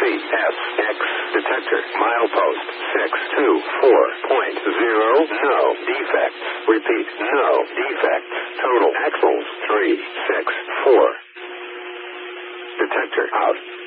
SX. Detector. Milepost 624.0. No defects. Repeat. No defects. Total axles 364. Detector out.